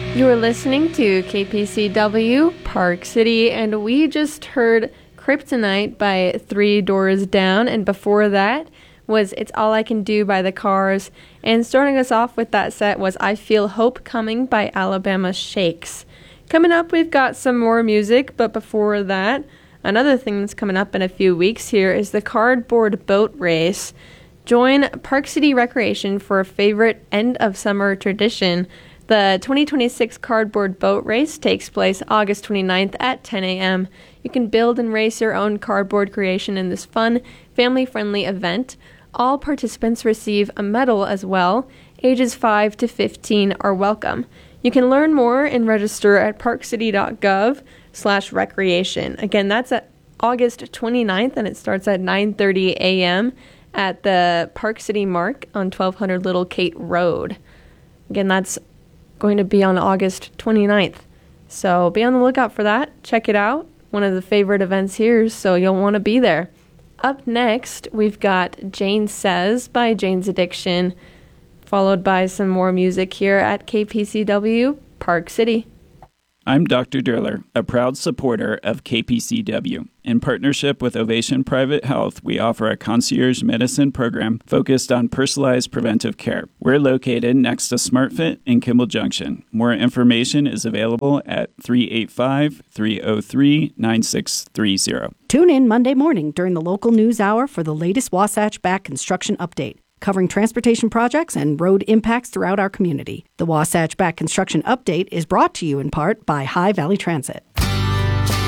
You're listening to KPCW Park City, and we just heard Kryptonite by Three Doors Down, and before that was It's All I Can Do by The Cars, and starting us off with that set was I Feel Hope Coming by Alabama Shakes. Coming up, we've got some more music, but before that, another thing that's coming up in a few weeks here is the Cardboard Boat Race. Join Park City Recreation for a favorite end-of-summer tradition. The 2026 Cardboard Boat Race takes place August 29th at 10 a.m. You can build and race your own cardboard creation in this fun, family-friendly event. All participants receive a medal as well. Ages 5 to 15 are welcome. You can learn more and register at parkcity.gov/recreation. Again, that's at August 29th, and it starts at 9:30 a.m. at the Park City Mark on 1200 Little Kate Road. Again, that's going to be on August 29th. So be on the lookout for that. Check it out. One of the favorite events here, so you'll want to be there. Up next, we've got Jane Says by Jane's Addiction, followed by some more music here at KPCW Park City. I'm Dr. Durler, a proud supporter of KPCW. In partnership with Ovation Private Health, we offer a concierge medicine program focused on personalized preventive care. We're located next to SmartFit in Kimball Junction. More information is available at 385-303-9630. Tune in Monday morning during the local news hour for the latest Wasatch Back construction update, covering transportation projects and road impacts throughout our community. The Wasatch Back Construction Update is brought to you in part by High Valley Transit.